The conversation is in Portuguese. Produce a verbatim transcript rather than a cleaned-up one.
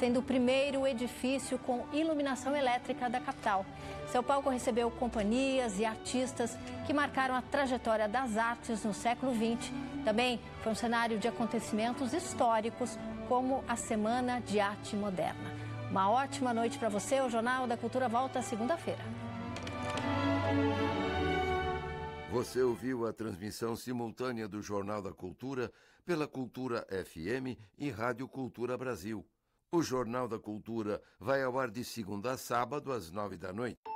sendo o primeiro edifício com iluminação elétrica da capital. Seu palco recebeu companhias e artistas que marcaram a trajetória das artes no século vinte. Também foi um cenário de acontecimentos históricos, como a Semana de Arte Moderna. Uma ótima noite para você. O Jornal da Cultura volta segunda-feira. Você ouviu a transmissão simultânea do Jornal da Cultura pela Cultura F M e Rádio Cultura Brasil. O Jornal da Cultura vai ao ar de segunda a sábado às nove da noite.